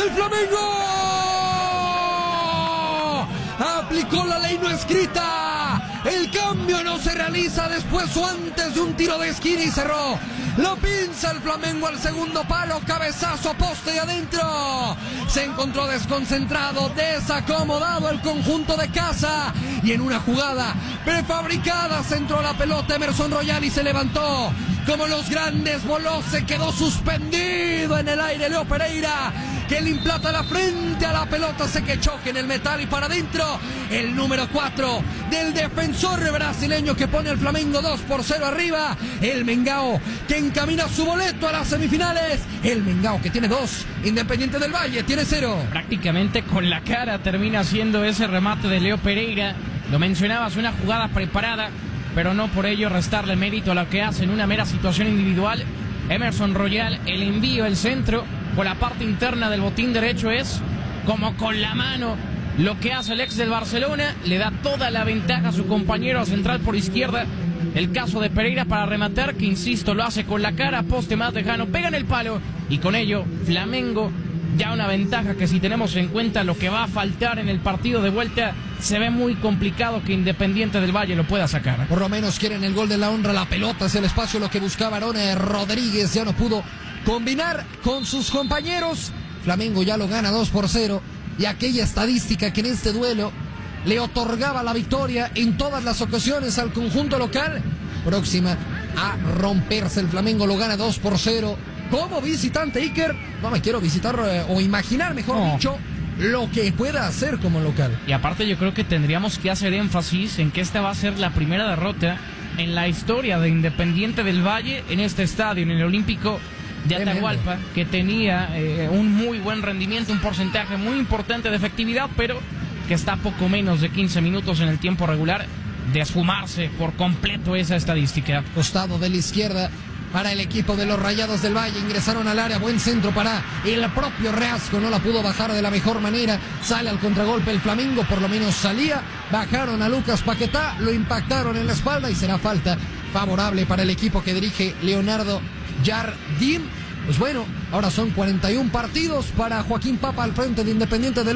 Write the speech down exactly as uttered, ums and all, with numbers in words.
el Flamengo. Aplicó la ley no escrita. El cambio no se realiza después o antes de un tiro de esquina y cerró. Lo pinza el Flamengo al segundo palo, cabezazo, poste y adentro. Se encontró desconcentrado, desacomodado el conjunto de casa. Y en una jugada prefabricada centró la pelota Emerson Royal y se levantó. Como los grandes voló, se quedó suspendido en el aire Leo Pereira, que le implanta la frente a la pelota, se que choque en el metal y para adentro. El número cuatro del defensor brasileño que pone al Flamengo dos por cero arriba. El Mengao que encamina su boleto a las semifinales. El Mengao que tiene dos, Independiente del Valle tiene cero. Prácticamente con la cara termina siendo ese remate de Leo Pereira. Lo mencionabas, una jugada preparada, pero no por ello restarle mérito a lo que hace en una mera situación individual. Emerson Royal, el envío, el centro por la parte interna del botín derecho es como con la mano lo que hace el ex del Barcelona, le da toda la ventaja a su compañero central por izquierda. El caso de Pereira para rematar, que insisto, lo hace con la cara, poste más lejano, pega en el palo y con ello Flamengo ya una ventaja que, si tenemos en cuenta lo que va a faltar en el partido de vuelta, se ve muy complicado que Independiente del Valle lo pueda sacar. Por lo menos quieren el gol de la honra, la pelota hacia el espacio, lo que buscaba Arone Rodríguez, ya no pudo combinar con sus compañeros. Flamengo ya lo gana dos por cero, y aquella estadística que en este duelo le otorgaba la victoria en todas las ocasiones al conjunto local, próxima a romperse. El Flamengo lo gana dos por cero. Como visitante, Iker, no me quiero visitar eh, o imaginar, mejor no. dicho, lo que pueda hacer como local. Y aparte yo creo que tendríamos que hacer énfasis en que esta va a ser la primera derrota en la historia de Independiente del Valle en este estadio, en el Olímpico de Atahualpa, que tenía eh, un muy buen rendimiento, un porcentaje muy importante de efectividad, pero que está a poco menos de quince minutos en el tiempo regular de esfumarse por completo esa estadística. Costado de la izquierda para el equipo de los Rayados del Valle, ingresaron al área, buen centro para el propio Reasco, no la pudo bajar de la mejor manera, sale al contragolpe el Flamengo, por lo menos salía, bajaron a Lucas Paquetá, lo impactaron en la espalda y será falta favorable para el equipo que dirige Leonardo Jardim. Pues bueno, ahora son cuarenta y un partidos para Joaquín Papa al frente de Independiente del